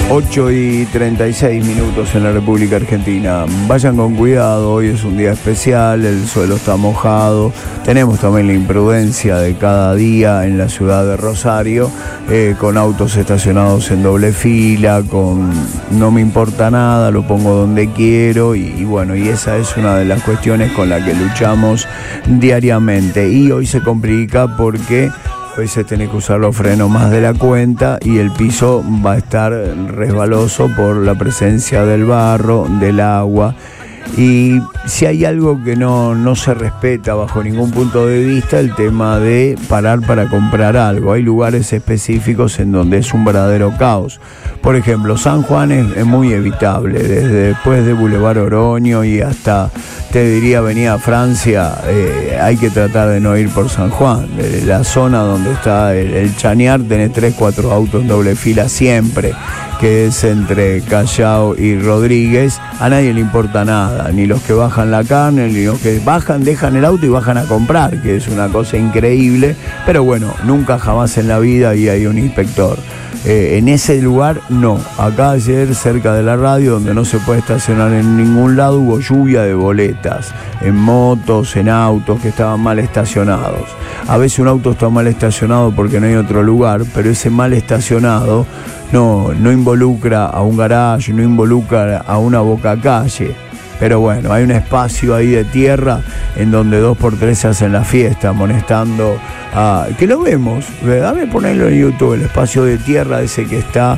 8:36 en la República Argentina. Vayan con cuidado, hoy es un día especial, el suelo está mojado. Tenemos también la imprudencia de cada día en la ciudad de Rosario, con autos estacionados en doble fila, con no me importa nada, lo pongo donde quiero y bueno, y esa es una de las cuestiones con las que luchamos diariamente. Y hoy se complica porque a veces tenés que usar los frenos más de la cuenta y el piso va a estar resbaloso por la presencia del barro, del agua. Y si hay algo que no se respeta bajo ningún punto de vista, el tema de parar para comprar algo. Hay lugares específicos en donde es un verdadero caos. Por ejemplo, San Juan es muy evitable, desde después de Boulevard Oroño y hasta, te diría, Avenida Francia, hay que tratar de no ir por San Juan. De la zona donde está el Chañar, tenés 3-4 autos en doble fila siempre, que es entre Callao y Rodríguez. A nadie le importa nada, ni los que bajan la carne, ni los que bajan, dejan el auto y bajan a comprar, que es una cosa increíble, pero bueno, nunca jamás en la vida y hay un inspector. En ese lugar no. Acá ayer cerca de la radio, donde no se puede estacionar en ningún lado, hubo lluvia de boletas en motos, en autos que estaban mal estacionados. A veces un auto está mal estacionado porque no hay otro lugar, pero ese mal estacionado no involucra a un garaje, no involucra a una bocacalle. Pero bueno, hay un espacio ahí de tierra en donde 2x3 se hacen la fiesta, amonestando a... que lo vemos, dame ponerlo en YouTube, el espacio de tierra ese que está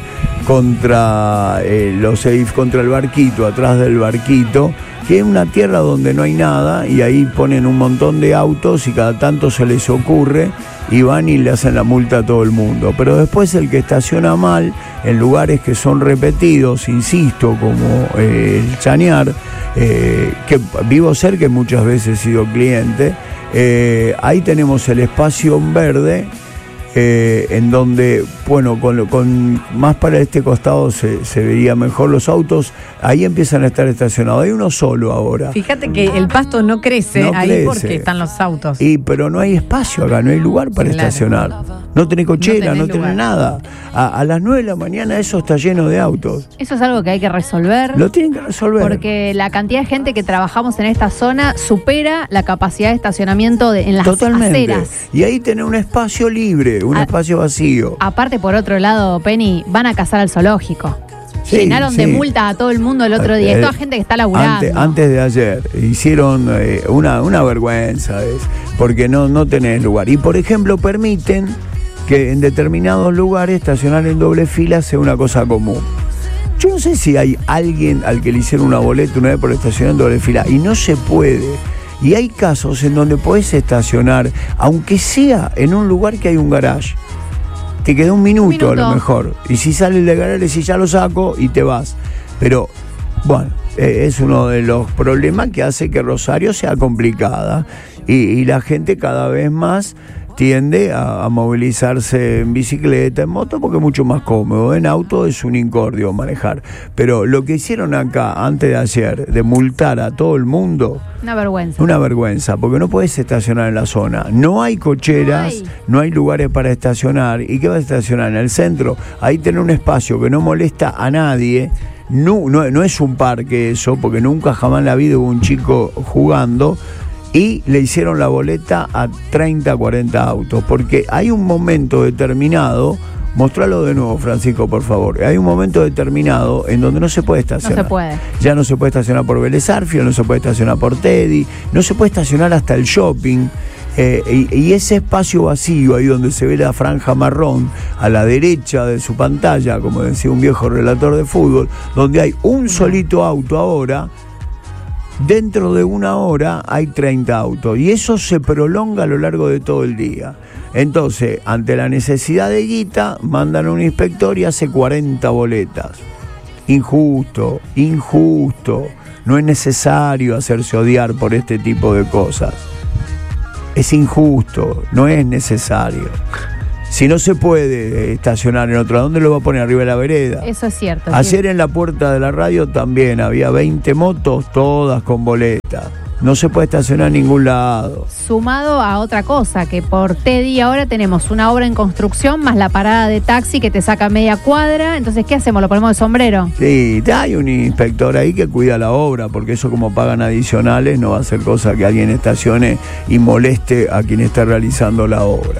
contra contra el barquito, atrás del barquito, que es una tierra donde no hay nada y ahí ponen un montón de autos y cada tanto se les ocurre y van y le hacen la multa a todo el mundo. Pero después el que estaciona mal en lugares que son repetidos, insisto, como el Chañar, que vivo cerca y muchas veces he sido cliente, ahí tenemos el espacio verde, en donde, bueno, con más para este costado se vería mejor los autos, ahí empiezan a estar estacionados. Hay uno solo ahora. Fíjate que el pasto no crece ahí porque están los autos. Pero no hay espacio acá, no hay lugar para estacionar. No tenés cochera, no tenés nada. A las 9 de la mañana eso está lleno de autos. Eso es algo que hay que resolver. Lo tienen que resolver. Porque la cantidad de gente que trabajamos en esta zona supera la capacidad de estacionamiento en las Totalmente. aceras. Y ahí tenés un espacio libre, un espacio vacío. Aparte, por otro lado, Penny, van a cazar al zoológico. Sí, llenaron de multas a todo el mundo el otro día. Es toda gente que está laburando. Antes de ayer hicieron una vergüenza, porque no tenés lugar. Y por ejemplo permiten que en determinados lugares estacionar en doble fila sea una cosa común. Yo no sé si hay alguien al que le hicieron una boleta una vez por estacionar en doble fila y no se puede. Y hay casos en donde podés estacionar, aunque sea en un lugar que hay un garage. Te queda un minuto a lo mejor. Y si sales del garage, si ya lo saco y te vas. Pero, bueno, es uno de los problemas que hace que Rosario sea complicada. Y la gente cada vez más tiende a movilizarse en bicicleta, en moto, porque es mucho más cómodo. En auto es un incordio manejar. Pero lo que hicieron acá, antes de ayer, de multar a todo el mundo... Una vergüenza. Una vergüenza, porque no podés estacionar en la zona. No hay cocheras, no hay lugares para estacionar. ¿Y qué vas a estacionar? En el centro. Ahí tenés un espacio que no molesta a nadie. No es un parque eso, porque nunca jamás en la vida hubo un chico jugando. Y le hicieron la boleta a 30, 40 autos, porque hay un momento determinado, mostralo de nuevo, Francisco, por favor. Hay un momento determinado en donde no se puede estacionar. No se puede. Ya no se puede estacionar por Vélez Sarsfield, no se puede estacionar por Teddy, no se puede estacionar hasta el shopping. Y ese espacio vacío, ahí donde se ve la franja marrón, a la derecha de su pantalla, como decía un viejo relator de fútbol, donde hay un solito auto ahora. Dentro de una hora hay 30 autos y eso se prolonga a lo largo de todo el día. Entonces, ante la necesidad de guita, mandan a un inspector y hace 40 boletas. Injusto. No es necesario hacerse odiar por este tipo de cosas. Es injusto, no es necesario. Si no se puede estacionar en otro, ¿dónde lo va a poner? Arriba de la vereda. Eso es cierto. Ayer en la puerta de la radio también había 20 motos, todas con boletas. No se puede estacionar en ningún lado. Sumado a otra cosa, que por Teddy ahora tenemos una obra en construcción más la parada de taxi que te saca media cuadra. Entonces, ¿qué hacemos? ¿Lo ponemos de sombrero? Sí, hay un inspector ahí que cuida la obra, porque eso como pagan adicionales no va a ser cosa que alguien estacione y moleste a quien está realizando la obra.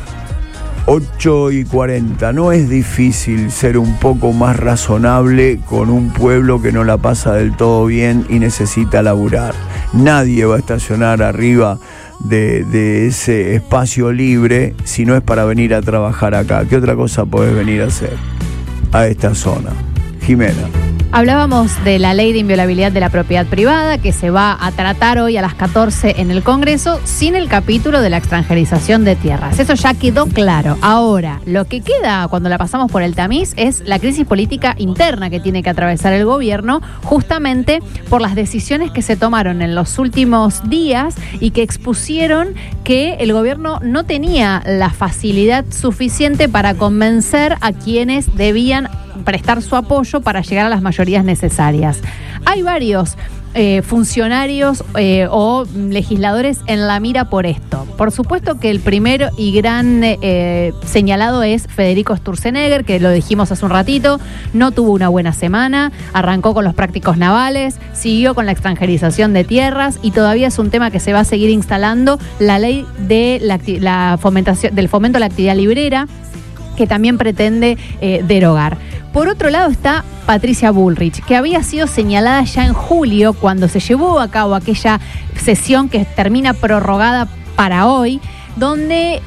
8:40. No es difícil ser un poco más razonable con un pueblo que no la pasa del todo bien y necesita laburar. Nadie va a estacionar arriba de ese espacio libre si no es para venir a trabajar acá. ¿Qué otra cosa podés venir a hacer a esta zona? Jimena. Hablábamos de la ley de inviolabilidad de la propiedad privada que se va a tratar hoy a las 14 en el Congreso sin el capítulo de la extranjerización de tierras. Eso ya quedó claro. Ahora, lo que queda cuando la pasamos por el tamiz es la crisis política interna que tiene que atravesar el gobierno justamente por las decisiones que se tomaron en los últimos días y que expusieron que el gobierno no tenía la facilidad suficiente para convencer a quienes debían prestar su apoyo para llegar a las mayorías necesarias. Hay varios funcionarios o legisladores en la mira por esto. Por supuesto que el primero y gran señalado es Federico Sturzenegger, que lo dijimos hace un ratito, no tuvo una buena semana, arrancó con los prácticos navales, siguió con la extranjerización de tierras y todavía es un tema que se va a seguir instalando la ley de la fomentación, del fomento a la actividad librera, que también pretende derogar. Por otro lado está Patricia Bullrich, que había sido señalada ya en julio cuando se llevó a cabo aquella sesión que termina prorrogada para hoy, donde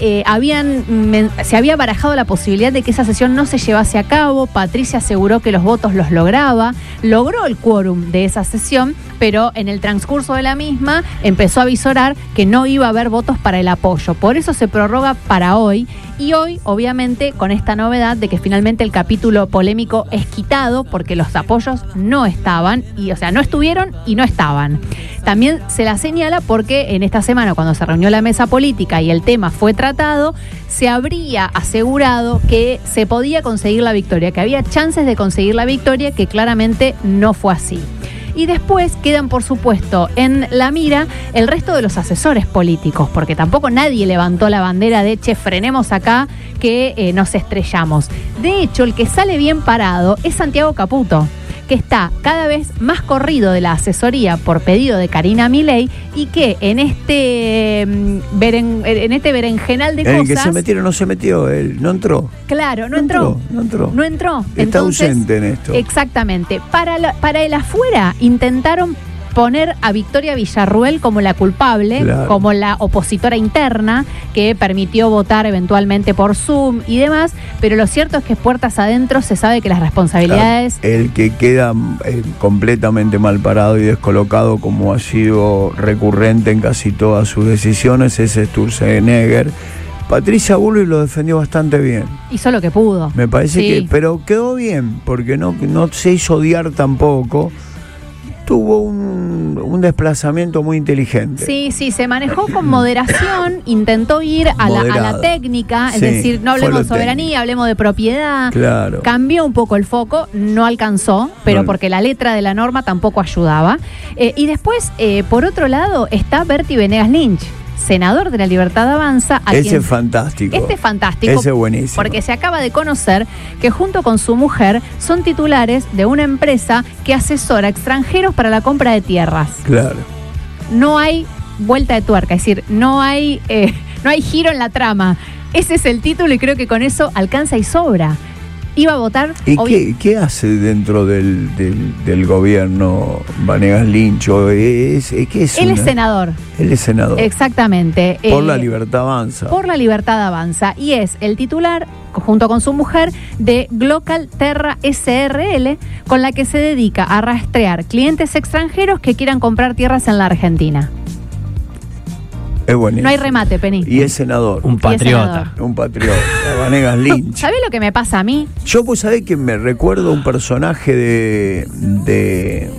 se había barajado la posibilidad de que esa sesión no se llevase a cabo. Patricia aseguró que los votos los lograba, logró el quórum de esa sesión, pero en el transcurso de la misma empezó a visorar que no iba a haber votos para el apoyo. Por eso se prorroga para hoy. Y hoy, obviamente, con esta novedad de que finalmente el capítulo polémico es quitado porque los apoyos no estaban, no estuvieron y no estaban. También se la señala porque en esta semana, cuando se reunió la mesa política y el tema fue tratado, se habría asegurado que se podía conseguir la victoria, que había chances de conseguir la victoria, que claramente no fue así. Y después quedan, por supuesto, en la mira el resto de los asesores políticos, porque tampoco nadie levantó la bandera de, frenemos acá que nos estrellamos. De hecho, el que sale bien parado es Santiago Caputo, que está cada vez más corrido de la asesoría por pedido de Karina Milei y que en este berenjenal de cosas... El que se metieron no se metió, él no entró. Claro, no entró. Está Entonces, ausente en esto. Exactamente. Para el afuera intentaron poner a Victoria Villarruel como la culpable, claro, como la opositora interna que permitió votar eventualmente por Zoom y demás, pero lo cierto es que puertas adentro se sabe que las responsabilidades... Claro, el que queda completamente mal parado y descolocado, como ha sido recurrente en casi todas sus decisiones, es Sturzenegger. Patricia Bullrich lo defendió bastante bien. Hizo lo que pudo. Me parece que... Pero quedó bien, porque no se hizo odiar tampoco. Tuvo un desplazamiento muy inteligente. Sí, se manejó con moderación, intentó ir a la técnica, es decir, no hablemos de soberanía, hablemos de propiedad. Claro. Cambió un poco el foco, no alcanzó, pero porque la letra de la norma tampoco ayudaba. Y después, por otro lado, está Bertie Venegas Lynch, senador de la Libertad Avanza. Ese es fantástico. Este es fantástico. Ese es buenísimo. Porque se acaba de conocer que junto con su mujer son titulares de una empresa que asesora a extranjeros para la compra de tierras. Claro. No hay vuelta de tuerca, es decir, no hay giro en la trama. Ese es el título y creo que con eso alcanza y sobra. Iba a votar... ¿Y qué hace dentro del gobierno Venegas Lynch? ¿Qué es? Él es senador. Él es senador. Exactamente. Por la Libertad Avanza. Por la Libertad Avanza. Y es el titular, junto con su mujer, de Glocal Terra SRL, con la que se dedica a rastrear clientes extranjeros que quieran comprar tierras en la Argentina. Es buenísimo. No hay remate, Penny. Y es senador. Un patriota. Un patriota. Venegas Lynch. ¿Sabés lo que me pasa a mí? Yo, pues, sabés que me recuerdo un personaje de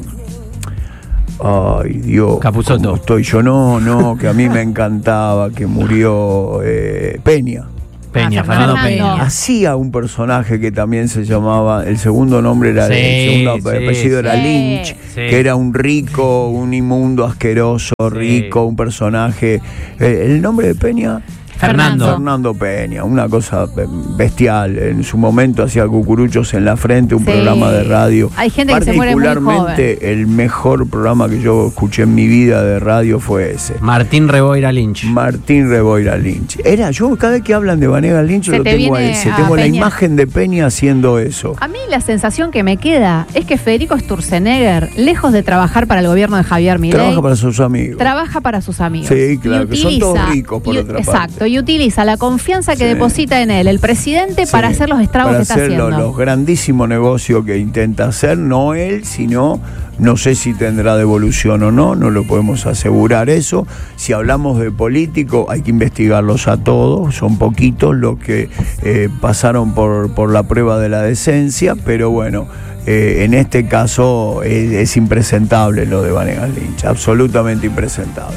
ay, Dios. Capusotto. Estoy yo, no, que a mí me encantaba, que murió Peña. Peña, Fernando Peña. Hacía un personaje que también se llamaba, el segundo nombre era, Sí, el segundo sí, apellido era sí. Lynch, Sí. que era un rico, un inmundo asqueroso, rico, un personaje. El nombre de Peña... Fernando Peña, una cosa bestial. En su momento hacía cucuruchos en la frente, un programa de radio. Hay gente que se muere muy joven. Particularmente el mejor programa que yo escuché en mi vida de radio fue ese. Martín Reboira Lynch. Martín Reboira Lynch. Yo cada vez que hablan de Vanega Lynch Se lo te tengo a viene ese. a Tengo la Peña. imagen de Peña haciendo eso. A mí la sensación que me queda es que Federico Sturzenegger, lejos de trabajar para el gobierno de Javier Milei, Trabaja para sus amigos. trabaja para sus amigos. Sí, claro, Y que son todos ricos por otra parte. Exacto, y utiliza la confianza que Sí. deposita en él el presidente para hacer los estragos para que está hacer haciendo. los grandísimos negocios que intenta hacer, no él, sino, no sé si tendrá devolución o no lo podemos asegurar eso. Si hablamos de políticos, hay que investigarlos a todos, son poquitos los que pasaron por la prueba de la decencia, pero bueno, en este caso es impresentable lo de Vanega Lynch, absolutamente impresentable.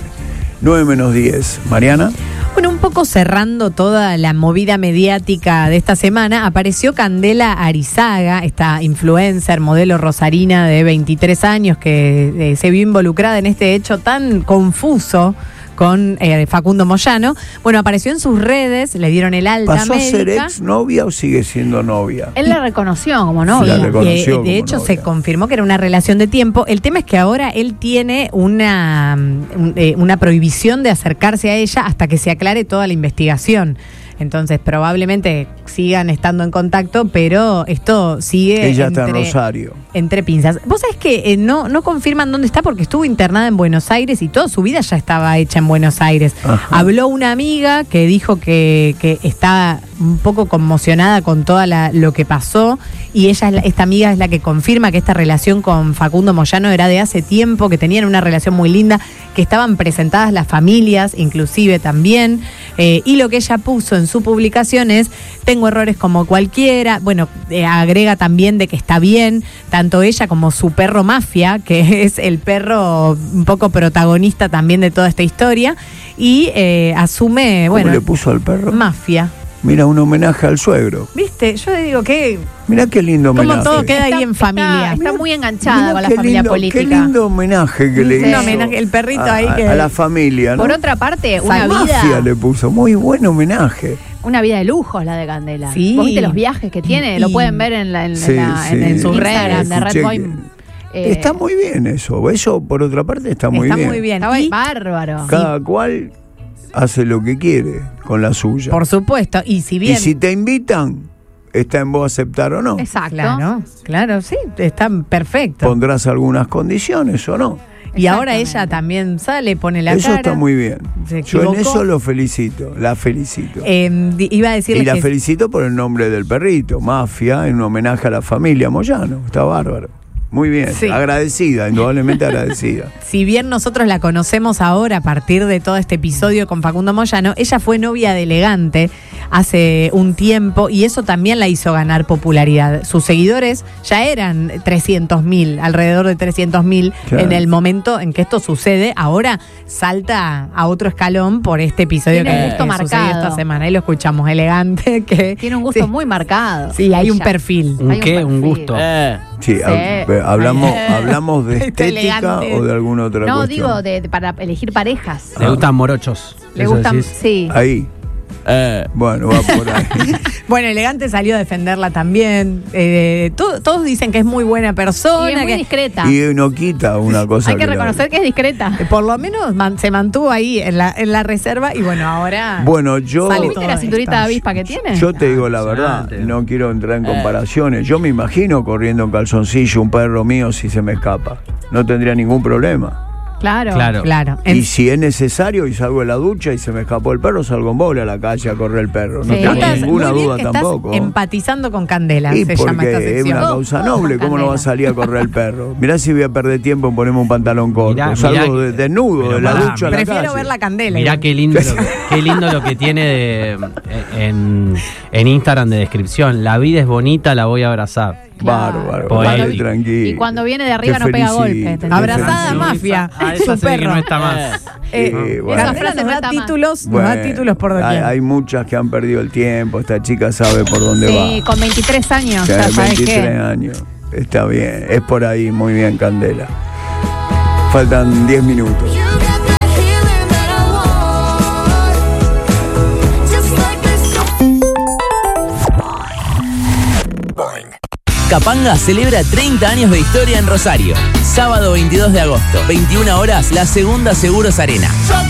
9:10, Mariana. Bueno, un poco cerrando toda la movida mediática de esta semana, apareció Candela Arizaga, esta influencer, modelo rosarina de 23 años que se vio involucrada en este hecho tan confuso con Facundo Moyano. Bueno, apareció en sus redes, le dieron el alta ¿Pasó médica. a ser exnovia o sigue siendo novia? Él la reconoció como novia. La reconoció de como hecho, novia. se confirmó que era una relación de tiempo. El tema es que ahora él tiene una prohibición de acercarse a ella hasta que se aclare toda la investigación. Entonces, probablemente sigan estando en contacto, pero esto sigue Ella está en Rosario. entre pinzas. Vos sabés que no confirman dónde está porque estuvo internada en Buenos Aires y toda su vida ya estaba hecha en Buenos Aires. Ajá. Habló una amiga que dijo que está un poco conmocionada con todo lo que pasó y esta amiga es la que confirma que esta relación con Facundo Moyano era de hace tiempo, que tenían una relación muy linda, que estaban presentadas las familias, inclusive también, y lo que ella puso en su publicación es: tengo errores como cualquiera. Bueno, agrega también de que está bien, tanto ella como su perro Mafia, que es el perro un poco protagonista también de toda esta historia, y asume, ¿Cómo bueno, le puso al perro? Mafia. Mira, un homenaje al suegro. ¿Viste? Yo digo que Mira qué lindo como homenaje. todo queda ahí en familia. Está muy enganchada Mirá con la qué familia lindo, política. Qué lindo homenaje que le Sí. hizo. Un homenaje, el perrito ahí que... A la familia, ¿no? Por otra parte, una Mafia vida, le puso. Muy buen homenaje. una vida de lujos la de Candela. Sí. ¿Vos viste los viajes que tiene? Lo pueden ver en Sí, su sí. Instagram de Escuché Red Boy. Está muy bien eso. Eso, por otra parte, está muy Está bien. muy bien. Estaba Y, bárbaro. Cada cual hace lo que quiere con la suya. por supuesto, y si bien... Y si te invitan, está en vos aceptar o no. Exacto. Claro, sí, están perfectos. Pondrás algunas condiciones o no. Y ahora Exactamente. ella también sale, pone la Eso cara. está muy bien. Se Yo en equivocó. eso lo felicito, la felicito. Iba a decirle Y la que felicito por el nombre del perrito, Mafia, en homenaje a la familia Moyano. Está bárbaro. Muy bien, Sí. agradecida, indudablemente agradecida. si bien nosotros la conocemos ahora a partir de todo este episodio con Facundo Moyano, ella fue novia de Elegante hace un tiempo y eso también la hizo ganar popularidad. Sus seguidores ya eran 300.000, alrededor de 300.000 Claro. en el momento en que esto sucede. Ahora salta a otro escalón por este episodio Tiene que un gusto sucedió marcado. esta semana. Ahí lo escuchamos, Elegante, que Tiene un gusto sí. muy marcado. Sí, hay un Ella. perfil. ¿Un Hay un qué? perfil. Un gusto. Sí, hablamos de Está estética elegante. o de alguna otra No, cuestión. digo, para elegir parejas. Le gustan morochos. Le Eso gustan, decís. sí. Ahí. Bueno, va por ahí. Bueno, Elegante salió a defenderla también. Todos dicen que es muy buena persona. Sí, es muy que discreta. Y no quita una cosa. Hay que la- reconocer que es discreta. por lo menos se mantuvo ahí en la reserva y bueno, ahora Bueno, yo, sale ¿Viste todo la cinturita esto. de avispa que tiene? yo te digo la verdad, Impresionante. no quiero entrar en comparaciones. Yo me imagino corriendo en calzoncillo un perro mío si se me escapa. No tendría ningún problema. Claro. Claro. Y si es necesario y salgo de la ducha y se me escapó el perro, salgo en bola a la calle a correr el perro. No Sí. tengo Estás ninguna muy bien duda que tampoco. Estás empatizando con Candela, Y se llama esta porque es sección. una causa Todo noble, con ¿cómo no va a Candela. salir a correr el perro? Mirá si voy a perder tiempo en ponerme un pantalón corto. Mirá, Salgo mirá, desnudo pero de la pará, ducha a la Prefiero calle. ver la Candela. Mirá igual. qué lindo lo que tiene en Instagram de descripción. La vida es bonita, la voy a abrazar. Bárbaro, Poético. tranquilo. Y cuando viene de arriba Te no pega felicito. golpe. ¿entendés? Abrazada Sí, mafia. esa Su sé que perro. no está más. Bueno. Esa Candela frase nos no da está mal. títulos, Bueno, nos da títulos por doquier. hay muchas que han perdido el tiempo. Esta chica sabe por dónde Sí, va. con 23 años, Tiene ya sabes 23 qué. años. Está bien. Es por ahí. Muy bien, Candela. Faltan 10 minutos. Capanga celebra 30 años de historia en Rosario. Sábado 22 de agosto, 21 horas, la segunda Seguros Arena.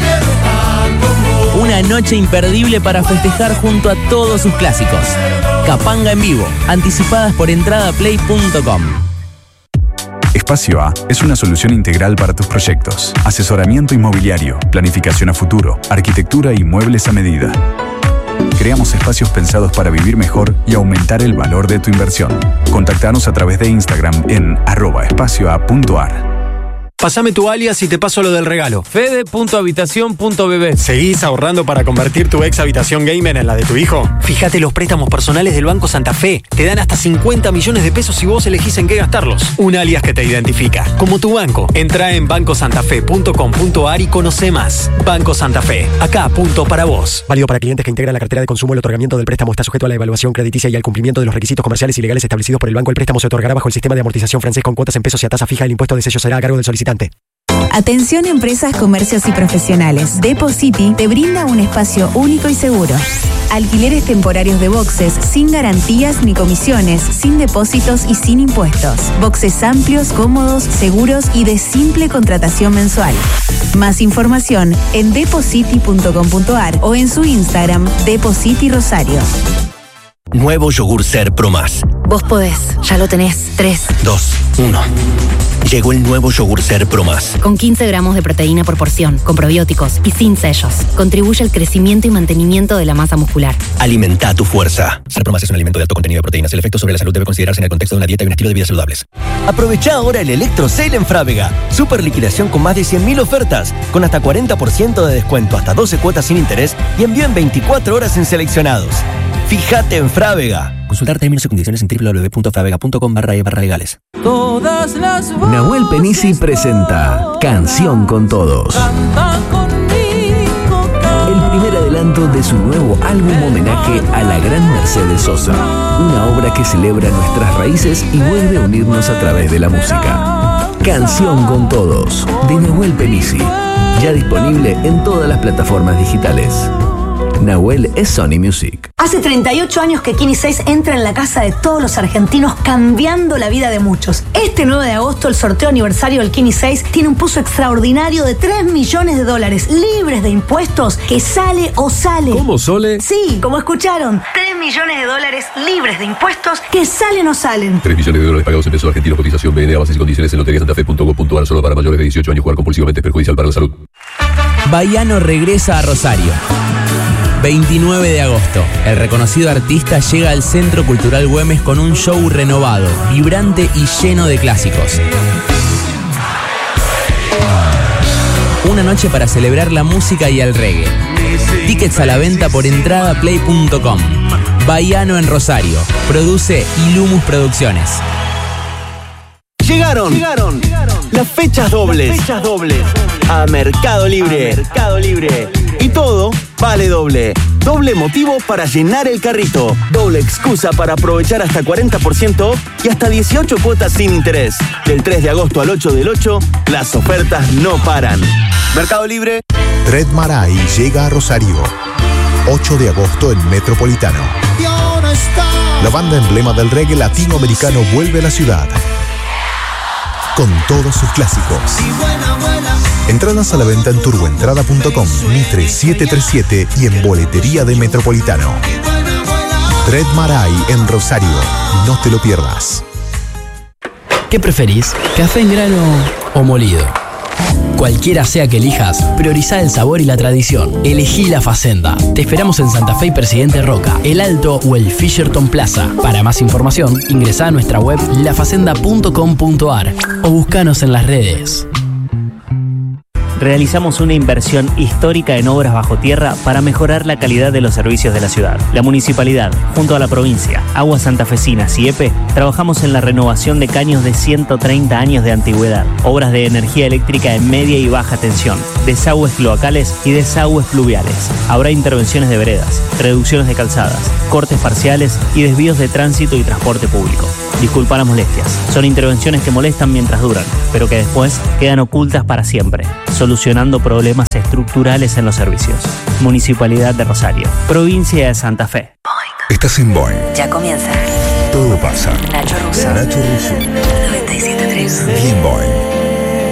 Una noche imperdible para festejar junto a todos sus clásicos. Capanga en vivo, anticipadas por entradaplay.com. Espacio A es una solución integral para tus proyectos. Asesoramiento inmobiliario, planificación a futuro, arquitectura y muebles a medida. Creamos espacios pensados para vivir mejor y aumentar el valor de tu inversión. Contactanos a través de Instagram en @espacioa.ar. Pásame tu alias y te paso lo del regalo. Fede.habitación.bb. ¿Seguís ahorrando para convertir tu ex habitación gamer en la de tu hijo? Fíjate los préstamos personales del Banco Santa Fe. Te dan hasta 50 millones de pesos si vos elegís en qué gastarlos. Un alias que te identifica, como tu banco. Entrá en bancosantafe.com.ar y conoce más. Banco Santa Fe. Acá, punto para vos. Válido para clientes que integran la cartera de consumo. El otorgamiento del préstamo está sujeto a la evaluación crediticia y al cumplimiento de los requisitos comerciales y legales establecidos por el banco. El préstamo se otorgará bajo el sistema de amortización francés con cuotas en pesos y a tasa fija. El impuesto de sello será a cargo del solicitante. Atención empresas, comercios y profesionales. Depositi te brinda un espacio único y seguro. Alquileres temporarios de boxes sin garantías ni comisiones, sin depósitos y sin impuestos. Boxes amplios, cómodos, seguros y de simple contratación mensual. Más información en depositi.com.ar o en su Instagram Depositi Rosario. Nuevo yogur Ser Pro Más. Vos podés, ya lo tenés. 3. 2, 1. Llegó el nuevo yogur Ser Pro Más. Con 15 gramos de proteína por porción, con probióticos y sin sellos. Contribuye al crecimiento y mantenimiento de la masa muscular. Alimenta tu fuerza. Ser Pro Más es un alimento de alto contenido de proteínas. El efecto sobre la salud debe considerarse en el contexto de una dieta y un estilo de vida saludables. Aprovecha ahora el Electro Sale en Frávega. Super liquidación con más de 100.000 ofertas, con hasta 40% de descuento, hasta 12 cuotas sin interés y envío en 24 horas en seleccionados. Fíjate en Frávega. Consultar términos y condiciones en www.fravega.com/e/legales. Nahuel Penisi presenta Canción con Todos. El primer adelanto de su nuevo álbum homenaje a la gran Mercedes Sosa. Una obra que celebra nuestras raíces y vuelve a unirnos a través de la música. Canción con Todos, de Nahuel Penisi. Ya disponible en todas las plataformas digitales. Nahuel es Sony Music. Hace 38 años que Kini 6 entra en la casa de todos los argentinos, cambiando la vida de muchos. Este 9 de agosto, el sorteo aniversario del Kini 6 tiene un puzo extraordinario de $3 millones, libres de impuestos, que sale o sale. ¿Cómo, Sole? Sí, como escucharon, $3 millones, libres de impuestos, que salen o salen. $3 millones pagados en pesos argentinos. Cotización BNA, bases y condiciones en loteriasantafe.com.ar. Solo para mayores de 18 años. Jugar compulsivamente es perjudicial para la salud. Baiano regresa a Rosario. 29 de agosto, el reconocido artista llega al Centro Cultural Güemes con un show renovado, vibrante y lleno de clásicos. Una noche para celebrar la música y el reggae. Tickets a la venta por entradaplay.com. Baiano en Rosario. Produce Ilumus Producciones. Llegaron las fechas dobles a Mercado Libre. Y todo vale doble. Doble motivo para llenar el carrito. Doble excusa para aprovechar hasta 40% y hasta 18 cuotas sin interés. Del 3 de agosto al 8 del 8, las ofertas no paran. Mercado Libre. Red Maray llega a Rosario. 8 de agosto en Metropolitano. La banda emblema del reggae latinoamericano vuelve a la ciudad. Con todos sus clásicos. Entradas a la venta en turboentrada.com, Mitre 737 y en boletería de Metropolitano. Red Maray en Rosario. No te lo pierdas. ¿Qué preferís? ¿Café en grano o molido? Cualquiera sea que elijas, priorizá el sabor y la tradición. Elegí La Facenda. Te esperamos en Santa Fe y Presidente Roca, El Alto o el Fisherton Plaza. Para más información, ingresá a nuestra web lafacenda.com.ar o buscanos en las redes. realizamos una inversión histórica en obras bajo tierra para mejorar la calidad de los servicios de la ciudad. La municipalidad, junto a la provincia, Aguas Santafesinas y EPE, trabajamos en la renovación de caños de 130 años de antigüedad, obras de energía eléctrica en media y baja tensión, desagües cloacales y desagües pluviales. Habrá intervenciones de veredas, reducciones de calzadas, cortes parciales y desvíos de tránsito y transporte público. Disculpa las molestias, son intervenciones que molestan mientras duran, pero que después quedan ocultas para siempre, solucionando problemas estructurales en los servicios. Municipalidad de Rosario, provincia de Santa Fe. Estás en Boing. Ya comienza. Todo pasa. Nacho Russo. 97.3. Bien Boing.